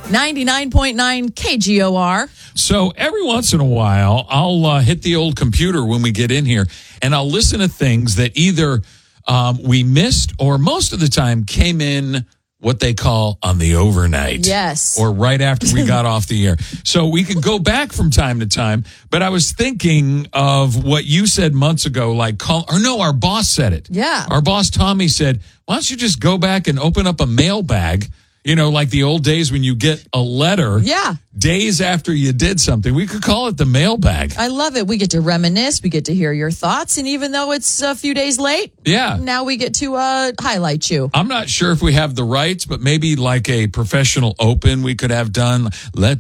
99.9 KGOR. So every once in a while, I'll hit the old computer when we get in here, and I'll listen to things that either we missed or most of the time came in what they call on the overnight. Yes. Or right after we got off the air. So we can go back from time to time, but I was thinking of what you said months ago, our boss said it. Yeah. Our boss, Tommy, said, why don't you just go back and open up a mailbag? Like the old days when you get a letter days after you did something. We could call it the mailbag. I love it. We get to reminisce. We get to hear your thoughts. And even though it's a few days late, now we get to highlight you. I'm not sure if we have the rights, but maybe like a professional open we could have done. Let